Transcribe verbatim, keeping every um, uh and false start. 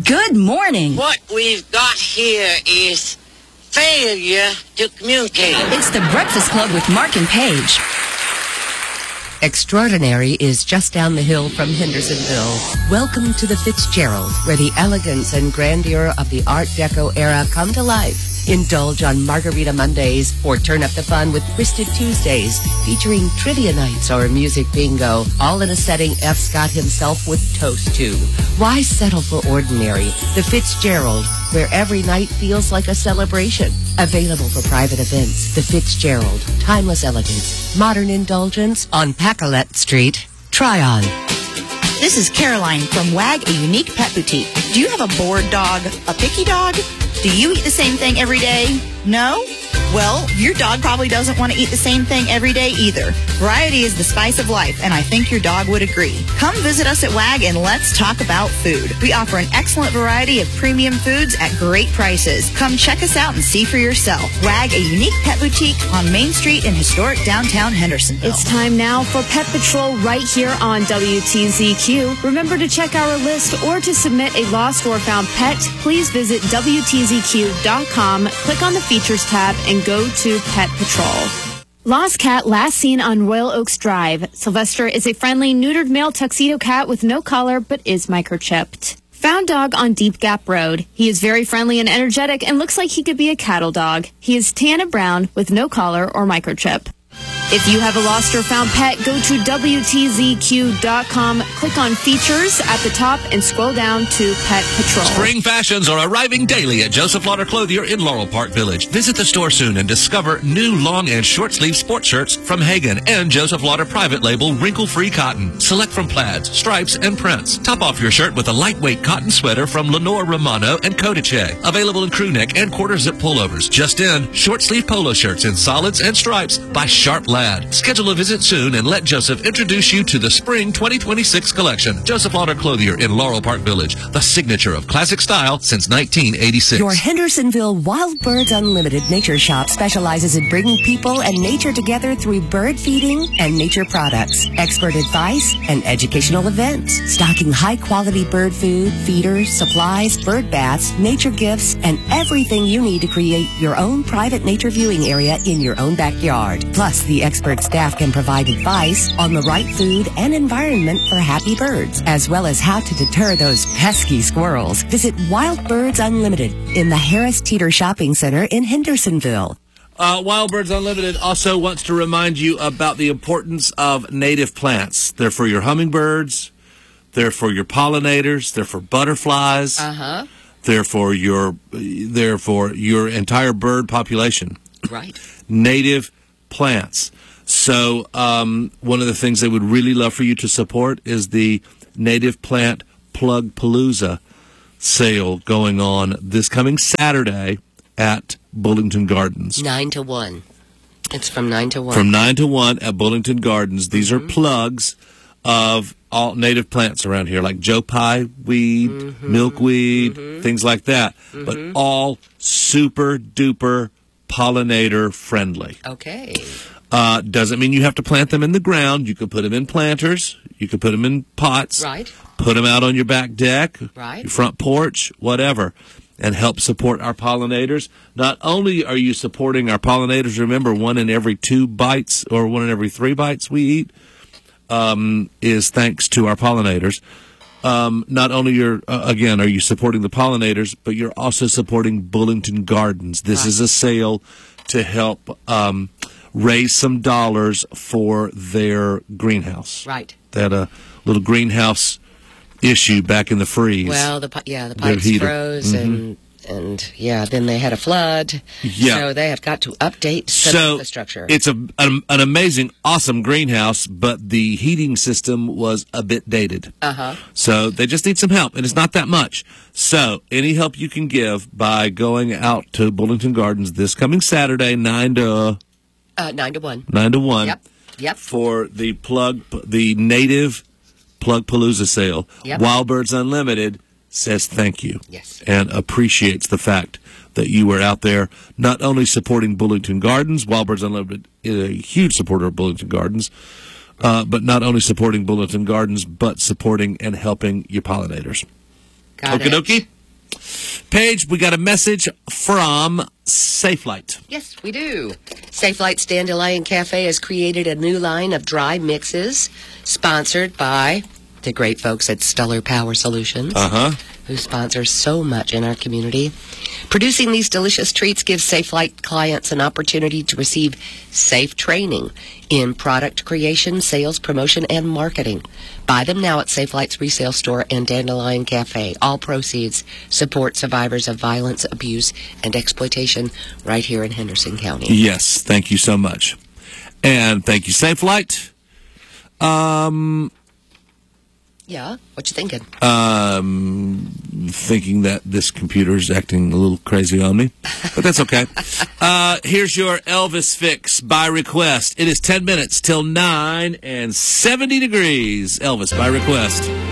Good morning. What we've got here is failure to communicate. It's the Breakfast Club with Mark and Paige. Extraordinary is just down the hill from Hendersonville. Welcome to the Fitzgerald, where the elegance and grandeur of the Art Deco era come to life. Indulge on Margarita Mondays or turn up the fun with Twisted Tuesdays, featuring trivia nights or music bingo, all in a setting F. Scott himself would toast to. Why settle for ordinary? The Fitzgerald, where every night feels like a celebration. Available for private events. The Fitzgerald, timeless elegance, modern indulgence on Pacolet Street. Try on. This is Caroline from WAG, a unique pet boutique. Do you have a bored dog, a picky dog? Do you eat the same thing every day? No? Well, your dog probably doesn't want to eat the same thing every day either. Variety is the spice of life, and I think your dog would agree. Come visit us at WAG and let's talk about food. We offer an excellent variety of premium foods at great prices. Come check us out and see for yourself. WAG, a unique pet boutique on Main Street in historic downtown Hendersonville. It's time now for Pet Patrol right here on W T Z Q. Remember to check our list or to submit a lost or found pet, please visit W T Z Q dot com, click on the Features tab, and go to Pet Patrol. Lost cat last seen on Royal Oaks Drive. Sylvester is a friendly, neutered male tuxedo cat with no collar but is microchipped. Found dog on Deep Gap Road. He is very friendly and energetic and looks like he could be a cattle dog. He is tan and brown with no collar or microchip. If you have a lost or found pet, go to W T Z Q dot com, click on Features at the top, and scroll down to Pet Patrol. Spring fashions are arriving daily at Joseph Lauder Clothier in Laurel Park Village. Visit the store soon and discover new long and short sleeve sports shirts from Hagen and Joseph Lauder private label wrinkle-free cotton. Select from plaids, stripes, and prints. Top off your shirt with a lightweight cotton sweater from Lenore Romano and Codice. Available in crew neck and quarter zip pullovers. Just in, short sleeve polo shirts in solids and stripes by Sharp Lad. Schedule a visit soon and let Joseph introduce you to the Spring twenty twenty-six collection. Joseph Lauder Clothier in Laurel Park Village, the signature of classic style since nineteen eighty-six. Your Hendersonville Wild Birds Unlimited Nature Shop specializes in bringing people and nature together through bird feeding and nature products, expert advice, and educational events. Stocking high-quality bird food, feeders, supplies, bird baths, nature gifts, and everything you need to create your own private nature viewing area in your own backyard. Plus, the expert staff can provide advice on the right food and environment for happy birds, as well as how to deter those pesky squirrels. Visit Wild Birds Unlimited in the Harris Teeter Shopping Center in Hendersonville. Uh, Wild Birds Unlimited also wants to remind you about the importance of native plants. They're for your hummingbirds. They're for your pollinators. They're for butterflies. Uh-huh. They're for your, they're for your entire bird population. Right. Native plants. So um, one of the things they would really love for you to support is the Native Plant Plug Palooza sale going on this coming Saturday at Bullington Gardens. Nine to one. It's from nine to one. From nine to one at Bullington Gardens. These mm-hmm. are plugs of all native plants around here, like Joe Pye weed, mm-hmm. milkweed, mm-hmm. things like that. Mm-hmm. But all super duper pollinator friendly. Okay. Uh, doesn't mean you have to plant them in the ground. You could put them in planters. You could put them in pots. Right. Put them out on your back deck, right. your front porch, whatever, and help support our pollinators. Not only are you supporting our pollinators, remember, one in every two bites or one in every three bites we eat um, is thanks to our pollinators. Um, not only you're, uh, again, are you supporting the pollinators, but you're also supporting Bullington Gardens. This right. is a sale to help um, raise some dollars for their greenhouse. Right. They had a little greenhouse issue back in the freeze. Well, the yeah, the pipes froze, mm-hmm. and and yeah, then they had a flood. Yeah. So they have got to update some so infrastructure. It's a an, an amazing, awesome greenhouse, but the heating system was a bit dated. Uh huh. So they just need some help, and it's not that much. So any help you can give by going out to Bullington Gardens this coming Saturday, nine to uh, nine to one, nine to one. Yep. Yep. For the plug, the native Plug Palooza sale. Yep. Wild Birds Unlimited says thank you. Yes. And appreciates the fact that you were out there not only supporting Bullington Gardens. Wild Birds Unlimited is a huge supporter of Bullington Gardens, uh, but not only supporting Bullington Gardens, but supporting and helping your pollinators. Got Okie it. dokie. Paige, we got a message from Safelite. Yes, we do. Safelite's Dandelion Cafe has created a new line of dry mixes sponsored by the great folks at Stellar Power Solutions, Uh-huh. who sponsor so much in our community. Producing these delicious treats gives Safelite clients an opportunity to receive safe training in product creation, sales, promotion, and marketing. Buy them now at Safelite's resale store and Dandelion Cafe. All proceeds support survivors of violence, abuse, and exploitation right here in Henderson County. Yes, thank you so much. And thank you, Safelite. Um... Yeah, what you thinking? Um, thinking that this computer is acting a little crazy on me, but that's okay. uh, here's your Elvis fix by request. It is ten minutes till nine and seventy degrees. Elvis by request.